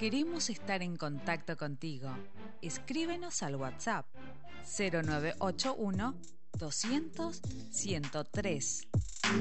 Queremos estar en contacto contigo. Escríbenos al WhatsApp 0981 200 103.